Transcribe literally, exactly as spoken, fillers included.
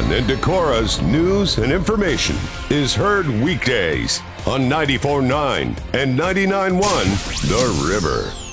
fun and Decorah's news and information is heard weekdays on ninety-four point nine and ninety-nine point one The River.